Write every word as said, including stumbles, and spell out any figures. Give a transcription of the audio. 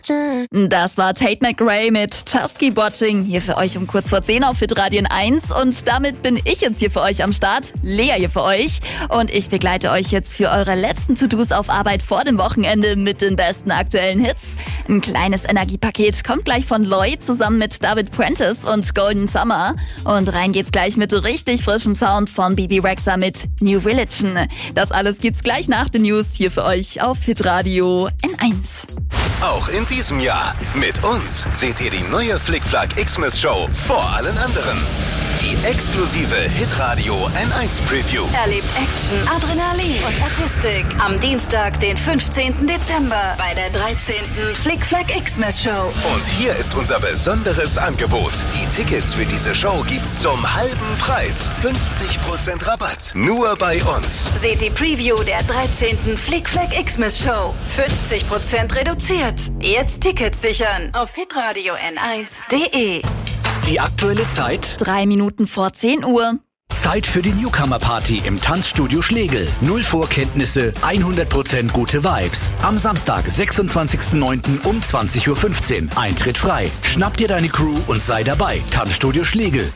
Das war Tate McRae mit Just Keep Watching, hier für euch um kurz vor zehn auf Hitradio eins. Und damit bin ich jetzt hier für euch am Start, Lea hier für euch. Und ich begleite euch jetzt für eure letzten To-Dos auf Arbeit vor dem Wochenende mit den besten aktuellen Hits. Ein kleines Energiepaket kommt gleich von Lloyd zusammen mit David Prentice und Golden Summer. Und rein geht's gleich mit richtig frischem Sound von B B Rexha mit New Religion. Das alles gibt's gleich nach den News hier für euch auf Hitradio N eins. Auch in diesem Jahr mit uns seht ihr die neue Flickflack Xmas Show vor allen anderen. Die exklusive Hitradio N eins Preview. Erlebt Action, Adrenalin und Artistik am Dienstag, den fünfzehnten Dezember bei der dreizehnten Flickflack Xmas Show. Und hier ist unser besonderes Angebot. Die Tickets für diese Show gibt's zum halben Preis. fünfzig Prozent Rabatt. Nur bei uns. Seht die Preview der dreizehnten Flickflack Xmas Show. fünfzig Prozent reduziert. Jetzt Tickets sichern auf hitradio n eins punkt de. Die aktuelle Zeit? Drei Minuten vor zehn Uhr. Zeit für die Newcomer-Party im Tanzstudio Schlegel. Null Vorkenntnisse, hundert Prozent gute Vibes. Am Samstag, sechsundzwanzigsten neunten um zwanzig Uhr fünfzehn. Eintritt frei. Schnapp dir deine Crew und sei dabei. Tanzstudio Schlegel.